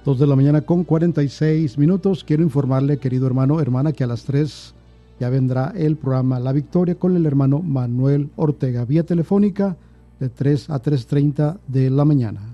2 de la mañana con 46 minutos. Quiero informarle, querido hermano, hermana, que a las 3 ya vendrá el programa La Victoria con el hermano Manuel Ortega, vía telefónica de 3 a 3:30 de la mañana.